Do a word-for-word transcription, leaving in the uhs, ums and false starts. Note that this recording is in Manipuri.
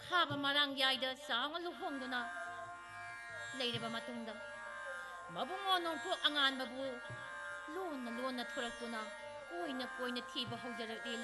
ꯊꯥꯕ ꯃꯔꯥꯡꯌꯥꯏꯗ ꯆꯥꯎꯅ ꯂꯨꯍꯣꯡꯗꯨꯅ ꯂꯩꯔꯕ ꯃꯇꯨꯡꯗ ꯃꯕꯨꯡꯉꯣ ꯅꯣꯡꯄꯣꯛ ꯑꯉꯥꯟꯕꯕꯨ ꯂꯣꯟꯅ ꯂꯣꯟꯅ ꯊꯣꯔꯛꯇꯨꯅ ꯀꯣꯏꯅ ꯀꯣꯏꯅ ꯊꯤꯕ ꯍꯧꯖꯔꯛꯂꯤ